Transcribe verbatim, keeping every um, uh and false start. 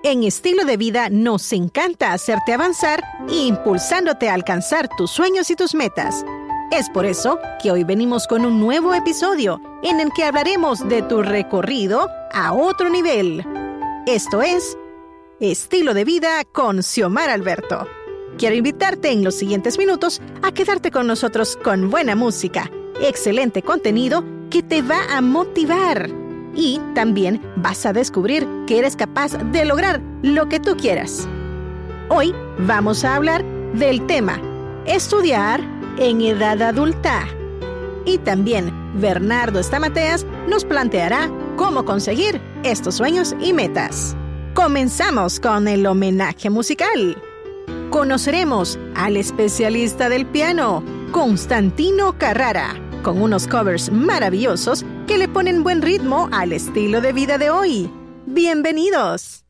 En Estilo de Vida nos encanta hacerte avanzar e impulsándote a alcanzar tus sueños y tus metas. Es por eso que hoy venimos con un nuevo episodio en el que hablaremos de tu recorrido a otro nivel. Esto es Estilo de Vida con Xiomara Alberto. Quiero invitarte en los siguientes minutos a quedarte con nosotros con buena música, excelente contenido que te va a motivar. Y también vas a descubrir que eres capaz de lograr lo que tú quieras. Hoy vamos a hablar del tema estudiar en edad adulta. Y también Bernardo Stamateas nos planteará cómo conseguir estos sueños y metas. Comenzamos con el homenaje musical. Conoceremos al especialista del piano, Constantino Carrara, con unos covers maravillosos que le ponen buen ritmo al estilo de vida de hoy. ¡Bienvenidos!